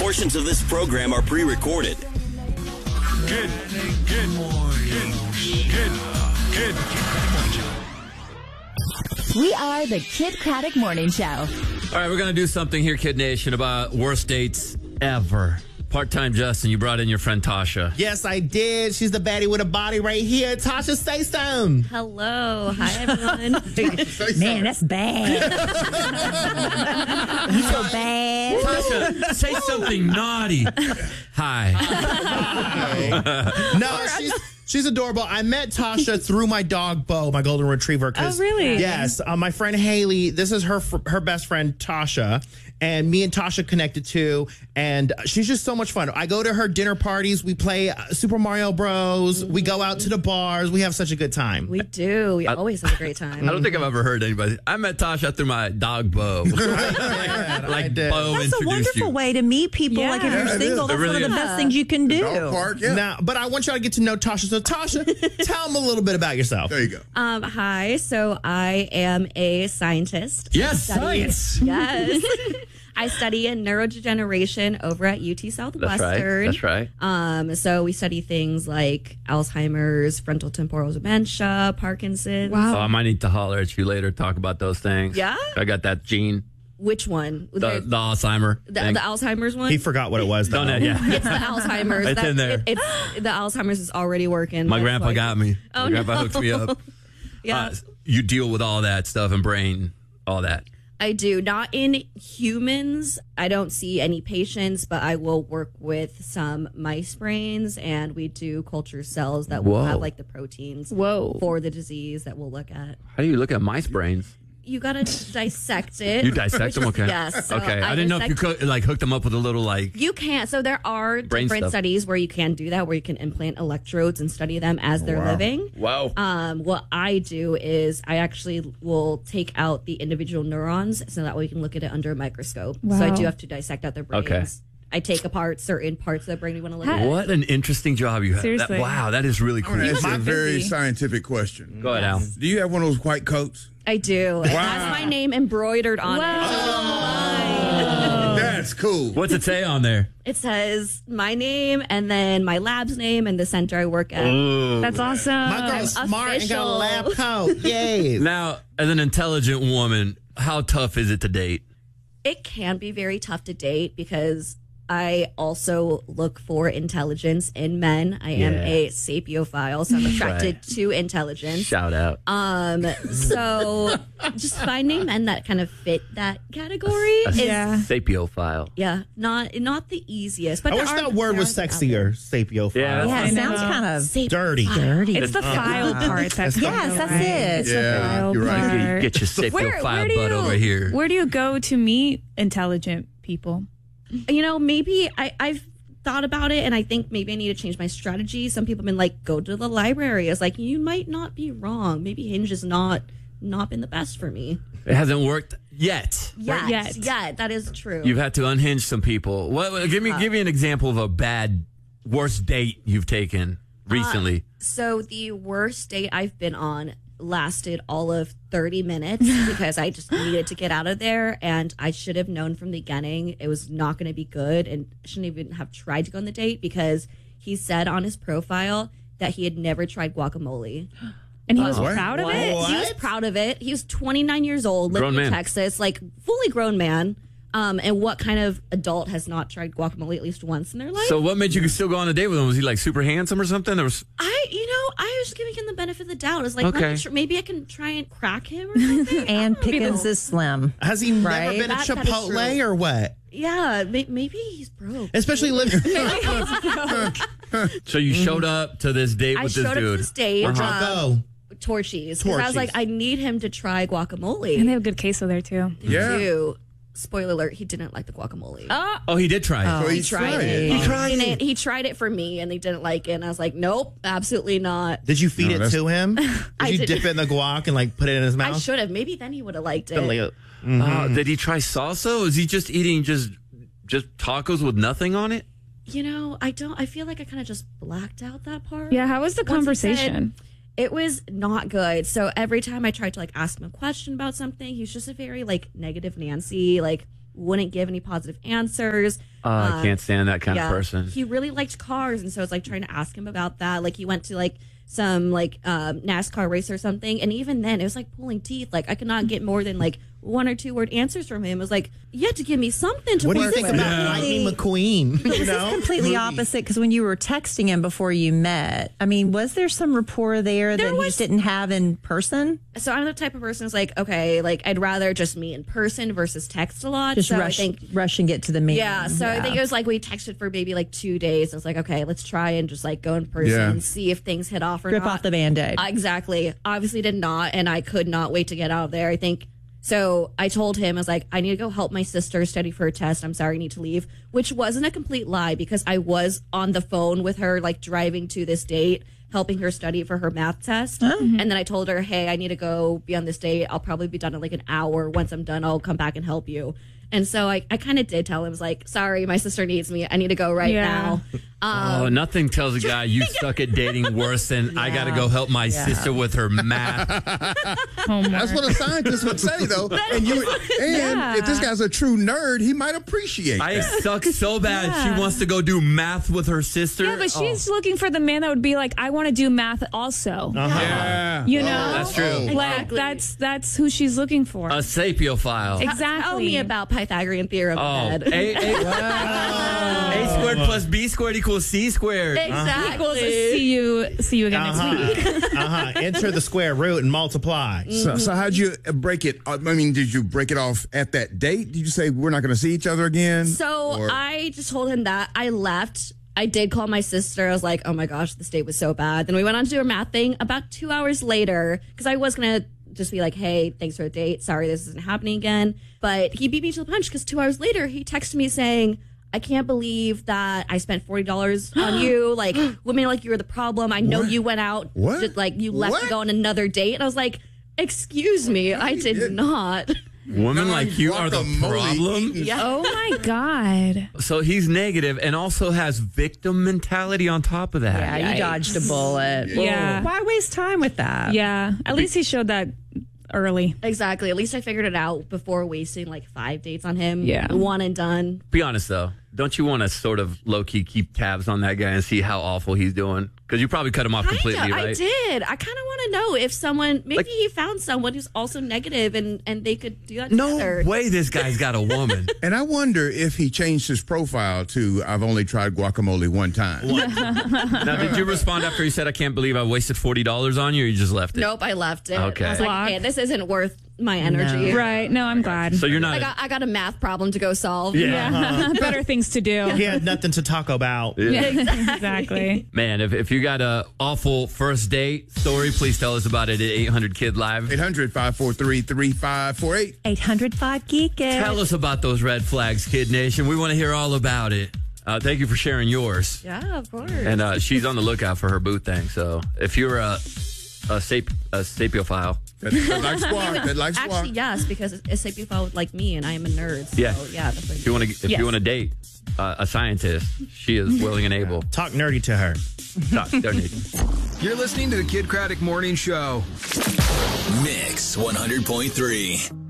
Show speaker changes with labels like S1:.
S1: Portions of this program are pre-recorded.
S2: Good.
S3: We are the Kid Craddock Morning Show.
S4: All right, we're going to do something here, Kid Nation, about worst dates ever. Part-time Justin, you brought in your friend Tasha.
S5: Yes, I did. She's the baddie with a body right here. Tasha, say something.
S6: Hello. Hi, everyone.
S3: Man, that's bad. You so bad.
S4: Tasha, say something naughty. Hi.
S5: No, she's adorable. I met Tasha through my dog, Bo, my golden retriever.
S7: Oh, really?
S5: Yes. My friend Haley, this is her best friend, Tasha. And me and Tasha connected too. And she's just so much fun. I go to her dinner parties. We play Super Mario Bros. We go out to the bars. We have such a good time.
S6: We do. We always have a great time.
S4: I don't think I've ever heard anybody. I met Tasha through my dog, Bo.
S5: I
S4: Bo
S3: That's a
S4: introduced
S3: wonderful
S4: you.
S3: way to meet people.
S7: Yeah.
S3: Like if you're
S7: Yeah, it
S3: single,
S4: is.
S3: that's
S4: It really
S3: one of the
S4: is.
S3: best things you can do.
S8: Dog park, yeah.
S5: Now, but I want y'all to get to know Tasha. So, Tasha, tell them a little bit about yourself.
S8: There you go.
S6: Hi. So I am a scientist.
S4: Yes, science.
S6: Yes. I study in neurodegeneration over at UT Southwestern.
S4: That's right.
S6: So we study things like Alzheimer's, frontal temporal dementia, Parkinson's.
S7: Wow.
S4: Oh, I might need to holler at you later, talk about those things.
S6: Yeah?
S4: I got that gene,
S6: Which one?
S4: the Alzheimer
S6: The
S4: thing.
S6: Alzheimer's one?
S5: He forgot what it was, though.
S4: Don't it? Yeah.
S6: It's the Alzheimer's.
S4: It's in there.
S6: The Alzheimer's is already working.
S4: My
S6: That's
S4: grandpa
S6: like-
S4: got me.
S6: Oh,
S4: My grandpa
S6: no.
S4: hooked me up.
S6: Yeah.
S4: You deal with all that stuff and brain, all that.
S6: I do. Not in humans. I don't see any patients, but I will work with some mice brains, and we do culture cells that will
S4: Whoa.
S6: have like the proteins for the disease that we'll look at.
S4: How do you look at mice brains?
S6: You gotta dissect it.
S4: You dissect them? Okay.
S6: Yes. So
S4: okay. I didn't know if you
S6: dissect-
S4: could hook them up with a little
S6: You can't. So there are
S4: Brain
S6: different
S4: stuff.
S6: studies where you can do that, where you can implant electrodes and study them as they're living.
S4: Wow.
S6: What I do is I actually will take out the individual neurons so that way we can look at it under a microscope. So I
S7: Wow.
S6: do have to dissect out their brains.
S4: Okay.
S6: I take apart certain parts of the brain we want to look at.
S4: What an interesting job you have.
S7: Seriously.
S4: Wow, that is really
S8: I'm
S4: cool.
S8: going to ask you a
S7: must
S8: very
S7: be.
S8: scientific question.
S4: Go ahead, Al.
S8: Do you have one of those white coats?
S6: I do. It has my name embroidered on
S8: That's cool.
S4: What's it say on there?
S6: it. It says my name and then my lab's name and the center I work at.
S7: That's awesome.
S5: My girl's smart and got a
S6: official.
S5: lab coat. Yes.
S4: Now, as an intelligent woman, how tough is it to date?
S6: It can be very tough to date because I also look for intelligence in men. I am a sapiophile, so I'm attracted to intelligence.
S4: Shout out.
S6: So just finding men that kind of fit that category is
S4: Sapiophile.
S6: not the easiest. But
S5: I
S6: there
S5: wish
S6: are-
S5: that word
S6: there
S5: was
S6: are out
S5: sexier, sapiophile.
S4: Yeah.
S3: Yeah,
S7: I
S3: it sounds
S7: know.
S3: kind of
S6: there.
S5: Dirty.
S3: dirty.
S7: It's the file part. That's
S3: Yes, that's it.
S8: Yeah, you're right.
S4: Get your sapiophile butt over here.
S7: Where do you go to meet intelligent people?
S6: You know, maybe I've thought about it, and I think maybe I need to change my strategy. Some people have been like, go to the library. It's like, you might not be wrong. Maybe Hinge has not been the best for me.
S4: It hasn't worked yet.
S6: Yet. That is true.
S4: You've had to unhinge some people. Give me an example of a worst date you've taken recently.
S6: So the worst date I've been on lasted all of 30 minutes because I just needed to get out of there, and I should have known from the beginning it was not going to be good, and I shouldn't even have tried to go on the date because he said on his profile that he had never tried guacamole.
S7: And he was
S8: What?
S7: proud of it?
S5: What?
S6: He was proud of it. He was 29 years old, living
S4: Grown
S6: in
S4: man.
S6: Texas, like fully grown man. And what kind of adult has not tried guacamole at least once in their life?
S4: So what made you still go on a date with him? Was he like super handsome or something? Or was,
S6: I was giving him the benefit of the doubt. I was like,
S4: Okay.
S6: maybe I can try and crack him or something.
S3: And Pickens is slim.
S5: Has he never
S3: Right.
S5: been to
S6: That is
S5: Chipotle
S6: true.
S5: or what?
S6: Yeah, maybe he's broke.
S5: Especially living.
S4: so you showed up to this date
S6: I
S4: with this
S6: showed up to
S4: dude.
S6: this date.
S5: Where'd y'all go?
S6: Torchies. Because I was like, I need him to try guacamole.
S7: And they have good queso there, too.
S8: Yeah.
S6: Ew. Spoiler alert, he didn't like the guacamole.
S4: Oh, he did try it.
S8: So
S6: he tried it.
S4: He tried it.
S6: He tried it for me, and they didn't like it. And I was like, nope, absolutely not.
S5: Did you feed
S8: No,
S5: it
S8: that's-
S5: to him? Did
S6: I
S5: you
S6: didn't.
S5: dip it in the guac and like put it in his mouth?
S6: I should have. Maybe then he would have liked it.
S4: Did he try salsa? Or is he just eating just tacos with nothing on it?
S6: You know, I feel like I kind of just blacked out that part.
S7: Yeah, how was the
S6: Once he said-
S7: conversation?
S6: It was not good. So every time I tried to like ask him a question about something, he was just a very like negative Nancy, like wouldn't give any positive answers.
S4: I can't stand that kind of person.
S6: He really liked cars, and so I was like trying to ask him about that. Like he went to like some like NASCAR race or something, and even then it was like pulling teeth. Like I could not get more than like 1 or 2 word answers from him. It was like, you had to give me something to
S5: What do you
S6: work
S5: think
S6: with.
S5: about Lightning McQueen? You
S9: This
S5: know?
S9: is completely opposite because when you were texting him before you met, I mean, was there some rapport there that he just didn't have in person?
S6: So I'm the type of person who's like, okay, like I'd rather just meet in person versus text a lot.
S9: Just
S6: so
S9: rush,
S6: I think,
S9: rush and get to the meeting.
S6: yeah. So I think it was like we texted for maybe like 2 days. I was like, okay, let's try and just like go in person
S8: Yeah.
S6: and see if things hit off or
S9: Rip
S6: not.
S9: off the Band-Aid.
S6: Exactly. Obviously did not, and I could not wait to get out of there. I think so. I told him, I was like, I need to go help my sister study for a test. I'm sorry, I need to leave, which wasn't a complete lie because I was on the phone with her, like driving to this date, helping her study for her math test. And then I told her, hey, I need to go be on this date. I'll probably be done in like an hour. Once I'm done, I'll come back and help you. And so I kind of did tell him, I was like, sorry, my sister needs me. I need to go right now.
S4: Oh, nothing tells a guy you suck at dating worse than I got to go help my sister with her math.
S8: That's what a scientist would say, though. And if this guy's a true nerd, he might appreciate
S4: I
S8: that.
S4: suck so bad. She wants to go do math with her sister.
S7: Yeah, but she's looking for the man that would be like, I want to do math also.
S8: Yeah.
S7: You know?
S4: That's true.
S7: Like that's who she's looking for.
S4: A sapiophile.
S7: Exactly.
S6: Tell me about Pythagorean theorem.
S4: Oh,
S6: Ed.
S4: A squared plus B squared equals C squared.
S6: Exactly.
S7: See you again next week.
S5: Enter the square root and multiply.
S8: So how'd you break it? I mean, did you break it off at that date? Did you say we're not going to see each other again?
S6: So
S8: Or-
S6: I just told him that. I left. I did call my sister. I was like, oh my gosh, this date was so bad. Then we went on to do a math thing about 2 hours later because I was going to just be like, hey, thanks for the date. Sorry, this isn't happening again. But he beat me to the punch because 2 hours later, he texted me saying, I can't believe that I spent $40 on you. Like, women like you are the problem. I know you went out.
S8: What?
S6: Just, like, you left to
S8: What?
S6: go on another date. And I was like, excuse me, I did not.
S4: Women like you are the problem.
S7: Oh my God.
S4: So he's negative and also has victim mentality on top of that.
S9: Yeah, you dodged a bullet.
S7: Yeah.
S9: Why waste time with that?
S7: Yeah. At least he showed that early.
S6: Exactly. At least I figured it out before wasting like 5 dates on him.
S7: Yeah.
S6: One and done.
S4: Be honest though, don't you want to sort of low key keep tabs on that guy and see how awful he's doing? Because you probably cut him off completely,
S6: Kinda,
S4: right?
S6: I did. I kind of want to know if someone, maybe he found someone who's also negative and they could do that
S4: No
S6: together.
S4: way this guy's got a woman.
S8: And I wonder if he changed his profile to I've only tried guacamole one time.
S4: Now, did you respond after he said, I can't believe I wasted $40 on you, or you just left it?
S6: Nope, I left it.
S4: Okay.
S6: I was like,
S7: Block.
S6: hey, this isn't worth my energy.
S7: Right. No, I'm glad.
S4: So you're not.
S6: I got a math problem to go solve.
S7: Yeah. Better things to do.
S5: He had nothing to talk about.
S7: Yeah, exactly.
S4: Man, if you got a awful first date story, please tell us about it at 800 Kid Live.
S8: 800-543-3548.
S9: 805-GEEK IT.
S4: Tell us about those red flags, Kid Nation. We want to hear all about it. Thank you for sharing yours.
S6: Yeah, of course.
S4: And she's on the lookout for her boot thing. So if you're a sapiophile,
S8: That likes guac. That likes
S6: Actually,
S8: guac.
S6: yes, because a sapiophile would like me, and I am a nerd. So,
S4: Yeah.
S6: yeah. That's what
S4: if you want to date a scientist, she is willing and able.
S5: Talk nerdy to her.
S2: You're listening to the Kid Craddock Morning Show.
S1: Mix 100.3.